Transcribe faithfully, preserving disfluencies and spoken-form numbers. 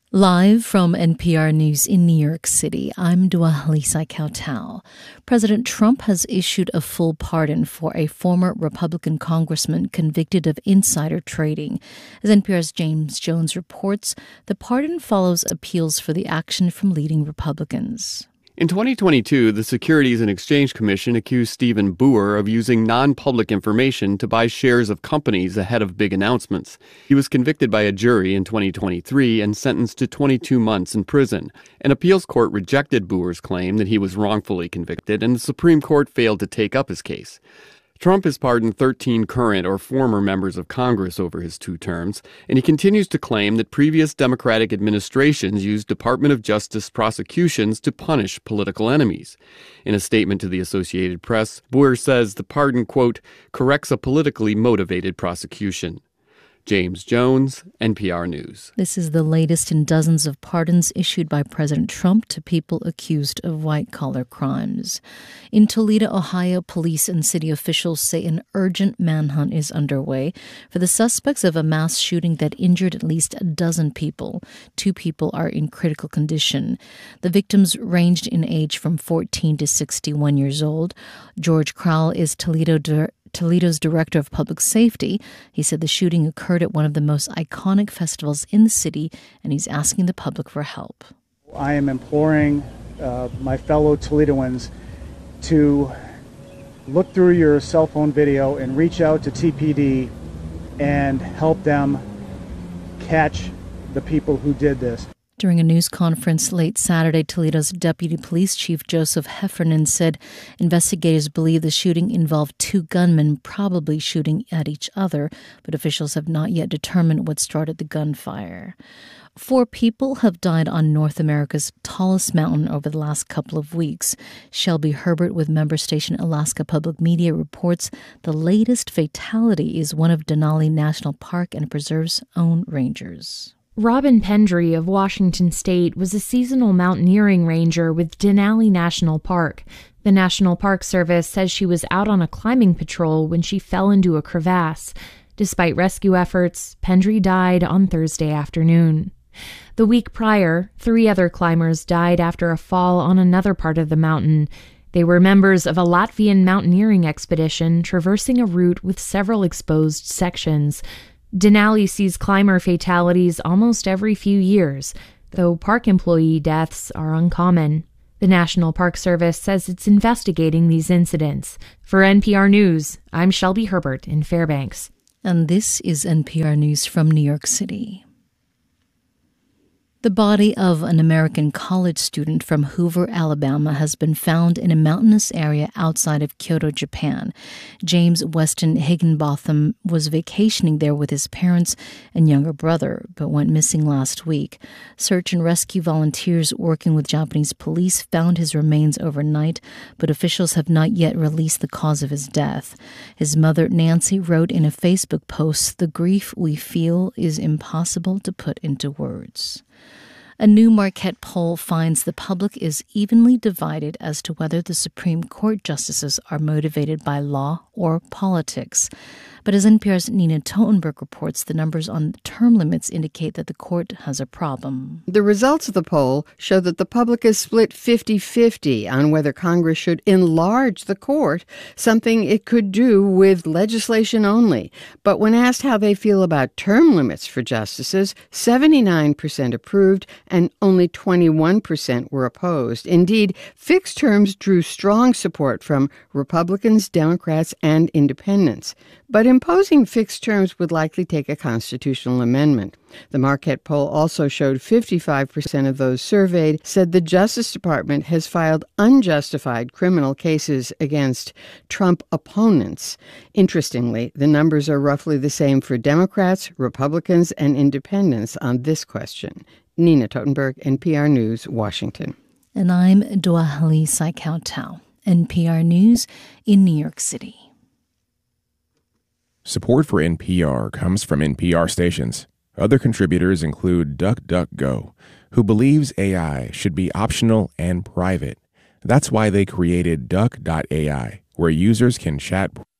Live from N P R News in New York City, I'm Dua Halisa Kautal. President Trump has issued a full pardon for a former Republican congressman convicted of insider trading. As N P R's James Jones reports, the pardon follows appeals for the action from leading Republicans. In twenty twenty-two, the Securities and Exchange Commission accused Stephen Buer of using non-public information to buy shares of companies ahead of big announcements. He was convicted by a jury in twenty twenty-three and sentenced to twenty-two months in prison. An appeals court rejected Buer's claim that he was wrongfully convicted, and the Supreme Court failed to take up his case. Trump has pardoned thirteen current or former members of Congress over his two terms, and he continues to claim that previous Democratic administrations used Department of Justice prosecutions to punish political enemies. In a statement to the Associated Press, Buer says the pardon, quote, corrects a politically motivated prosecution. James Jones, N P R News. This is the latest in dozens of pardons issued by President Trump to people accused of white-collar crimes. In Toledo, Ohio, police and city officials say an urgent manhunt is underway for the suspects of a mass shooting that injured at least a dozen people. Two people are in critical condition. The victims ranged in age from fourteen to sixty-one years old. George Crowell is Toledo Dir- Toledo's director of public safety. He said the shooting occurred at one of the most iconic festivals in the city, and he's asking the public for help. I am imploring uh, my fellow Toledoans to look through your cell phone video and reach out to T P D and help them catch the people who did this. During a news conference late Saturday, Toledo's Deputy Police Chief Joseph Heffernan said investigators believe the shooting involved two gunmen probably shooting at each other, but officials have not yet determined what started the gunfire. Four people have died on North America's tallest mountain over the last couple of weeks. Shelby Herbert with member station Alaska Public Media reports the latest fatality is one of Denali National Park and Preserve's own rangers. Robin Pendry of Washington State was a seasonal mountaineering ranger with Denali National Park. The National Park Service says she was out on a climbing patrol when she fell into a crevasse. Despite rescue efforts, Pendry died on Thursday afternoon. The week prior, three other climbers died after a fall on another part of the mountain. They were members of a Latvian mountaineering expedition traversing a route with several exposed sections. Denali sees climber fatalities almost every few years, though park employee deaths are uncommon. The National Park Service says it's investigating these incidents. For N P R News, I'm Shelby Herbert in Fairbanks. And this is N P R News from New York City. The body of an American college student from Hoover, Alabama, has been found in a mountainous area outside of Kyoto, Japan. James Weston Higginbotham was vacationing there with his parents and younger brother, but went missing last week. Search and rescue volunteers working with Japanese police found his remains overnight, but officials have not yet released the cause of his death. His mother, Nancy, wrote in a Facebook post, "The grief we feel is impossible to put into words." A new Marquette poll finds the public is evenly divided as to whether the Supreme Court justices are motivated by law or politics. But as N P R's Nina Totenberg reports, the numbers on term limits indicate that the court has a problem. The results of the poll show that the public is split fifty-fifty on whether Congress should enlarge the court, something it could do with legislation only. But when asked how they feel about term limits for justices, seventy-nine percent approved and only twenty-one percent were opposed. Indeed, fixed terms drew strong support from Republicans, Democrats, and independents. But imposing fixed terms would likely take a constitutional amendment. The Marquette poll also showed fifty-five percent of those surveyed said the Justice Department has filed unjustified criminal cases against Trump opponents. Interestingly, the numbers are roughly the same for Democrats, Republicans, and independents on this question. Nina Totenberg, N P R News, Washington. And I'm Dua Halisa Kautal, N P R News in New York City. Support for N P R comes from N P R stations. Other contributors include DuckDuckGo, who believes A I should be optional and private. That's why they created Duck dot A I, where users can chat